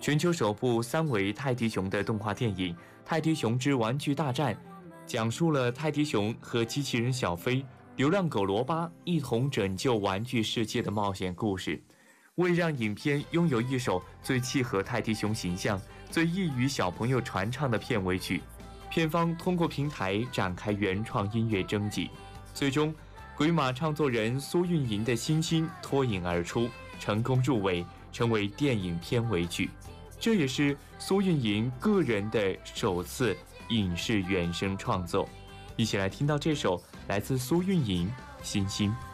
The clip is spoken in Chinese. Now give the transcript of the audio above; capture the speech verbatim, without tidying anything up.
全球首部三维泰迪熊的动画电影《泰迪熊之玩具大战》，讲述了泰迪熊和机器人小飞、流浪狗罗巴一同拯救玩具世界的冒险故事。为让影片拥有一首最契合泰迪熊形象、最易于小朋友传唱的片尾曲，片方通过平台展开原创音乐征集，最终鬼马唱作人苏运莹的星星脱颖而出，成功入围，成为电影片尾曲。这也是苏运莹个人的首次影视原声创作。一起来听到这首来自苏运莹《星星》。